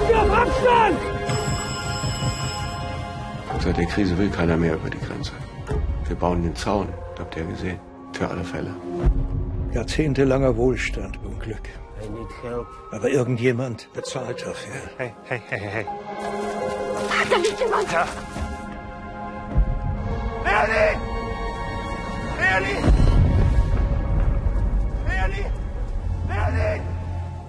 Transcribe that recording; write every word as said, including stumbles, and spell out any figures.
Hände auf Abstand! Seit der Krise will keiner mehr über die Grenze. Wir bauen den Zaun, habt ihr gesehen, für alle Fälle. Jahrzehntelanger Wohlstand und Glück. I need help. Aber irgendjemand bezahlt dafür. Hey, hey, hey, hey. Ah, da liegt jemand! Ja. Ernie! Ernie!